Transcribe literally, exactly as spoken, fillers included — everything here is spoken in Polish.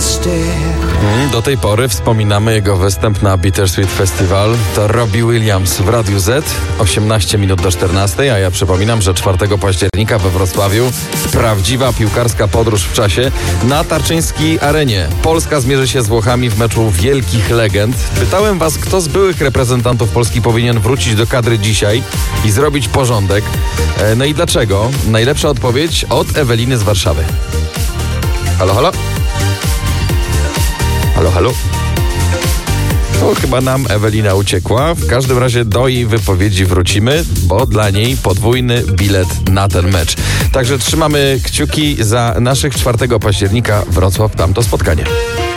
Do tej pory wspominamy jego występ na Bittersweet Festival. To Robbie Williams w Radiu Z, osiemnaście minut do czternastej, a ja przypominam, że czwartego października we Wrocławiu prawdziwa piłkarska podróż w czasie. Na Tarczyńskiej Arenie Polska zmierzy się z Włochami w meczu wielkich legend. Pytałem was, kto z byłych reprezentantów Polski powinien wrócić do kadry dzisiaj i zrobić porządek. No i dlaczego? Najlepsza odpowiedź od Eweliny z Warszawy. Halo, halo? Halo, halo? To chyba nam Ewelina uciekła. W każdym razie do jej wypowiedzi wrócimy, bo dla niej podwójny bilet na ten mecz. Także trzymamy kciuki za naszych czwartego października Wrocław, tamto spotkanie.